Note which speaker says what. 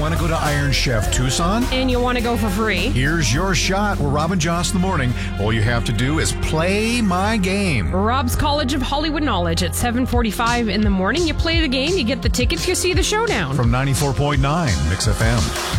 Speaker 1: want to go to Iron Chef Tucson?
Speaker 2: And you want to go for free?
Speaker 1: Here's your shot. We're Rob and Joss in the morning. All you have to do is play my game.
Speaker 2: Rob's College of Hollywood Knowledge at 7:45 in the morning. You play the game, you get the tickets, you see the showdown.
Speaker 1: From 94.9 Mix FM.